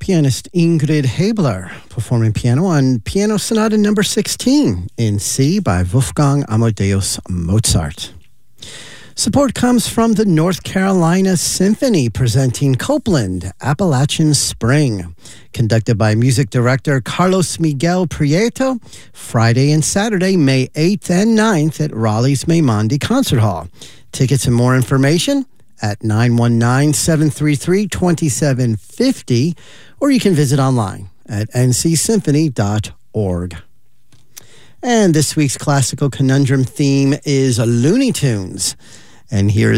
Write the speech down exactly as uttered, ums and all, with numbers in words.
pianist Ingrid Haebler performing piano on Piano Sonata number sixteen in C by Wolfgang Amadeus Mozart. Support comes from the North Carolina Symphony presenting Copeland, Appalachian Spring, conducted by music director Carlos Miguel Prieto, Friday and Saturday, May eighth and ninth at Raleigh's Maimondi Concert Hall. Tickets and more information at nine one nine, seven three three, two seven five zero, or you can visit online at n c symphony dot org. And this week's classical conundrum theme is Looney Tunes. And here is